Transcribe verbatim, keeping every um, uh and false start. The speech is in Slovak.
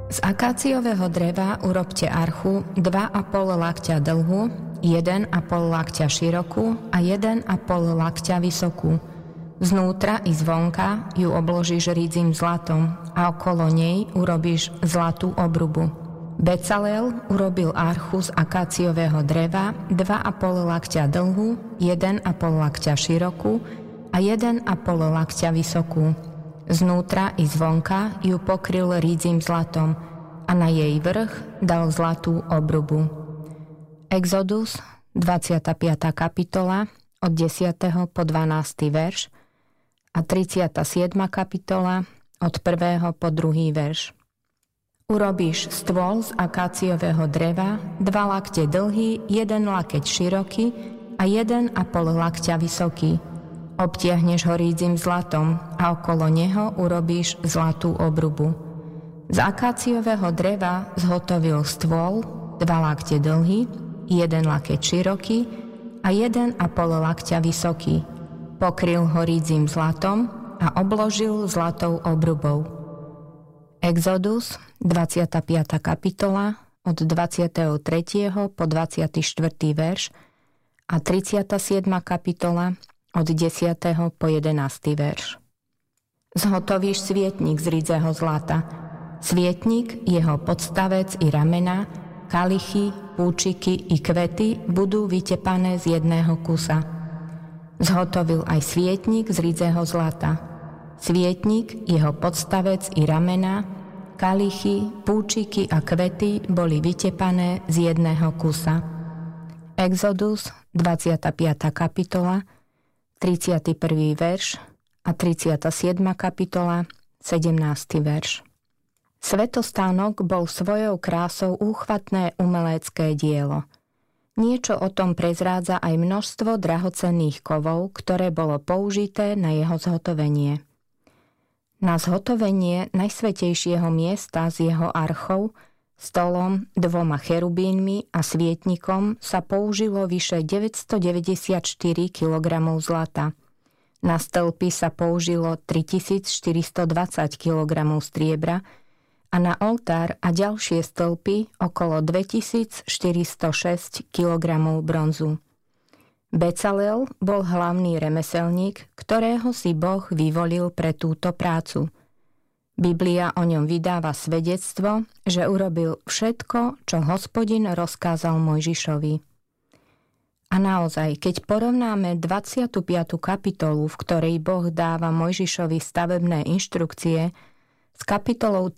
Z akáciového dreva urobte archu dva a pol lakťa dlhú, jeden a pol lakťa širokú a jeden a pol lakťa vysokú. Znútra i zvonka ju obložíš rídzim zlatom a okolo nej urobíš zlatú obrubu. Becalel urobil archu z akáciového dreva dva a pol lakťa dlhú, jeden a pol lakťa širokú a jeden a pol lakťa vysokú. Znútra i zvonka ju pokryl rídzim zlatom a na jej vrch dal zlatú obrubu. Exodus, dvadsiata piata kapitola, od desiateho po dvanásty verš a tridsiata siedma kapitola, od prvého po druhý verš. Urobíš stôl z akáciového dreva, dva lakte dlhý, jeden lakeť široký a jeden a pol lakťa vysoký. Obtiahneš ho rídzim zlatom a okolo neho urobíš zlatú obrubu. Z akáciového dreva zhotovil stôl, dva lakte dlhý, jeden lakeť široký a jeden a pol lakťa vysoký. Pokryl ho rídzim zlatom a obložil zlatou obrubou. Exodus, dvadsiata piata kapitola, od dvadsiateho tretieho po dvadsiaty štvrtý verš a tridsiata siedma kapitola, od desiateho po jedenásty verš. Zhotovíš svietnik z rídzeho zlata. Svietnik, jeho podstavec i ramena, kalichy, púčiky i kvety budú vytepané z jedného kusa. Zhotovil aj svietnik z rídzeho zlata. Svietnik, jeho podstavec i ramena, kalichy, púčiky a kvety boli vytepané z jedného kusa. Exodus, dvadsiata piata kapitola, tridsiaty prvý verš a tridsiata siedma kapitola, sedemnásty verš. Svetostánok bol svojou krásou úchvatné umelecké dielo. Niečo o tom prezrádza aj množstvo drahocenných kovov, ktoré bolo použité na jeho zhotovenie. Na zhotovenie najsvätejšieho miesta s jeho archou, stolom, dvoma cherubínmi a svietnikom sa použilo vyše deväťstodeväťdesiatštyri kilogramov zlata. Na stĺpy sa použilo tritisícštyristodvadsať kilogramov striebra a na oltár a ďalšie stĺpy okolo dvetisícštyristošesť kilogramov bronzu. Becalel bol hlavný remeselník, ktorého si Boh vyvolil pre túto prácu. Biblia o ňom vydáva svedectvo, že urobil všetko, čo Hospodin rozkázal Mojžišovi. A naozaj, keď porovnáme dvadsiatu piatu kapitolu, v ktorej Boh dáva Mojžišovi stavebné inštrukcie, s kapitolou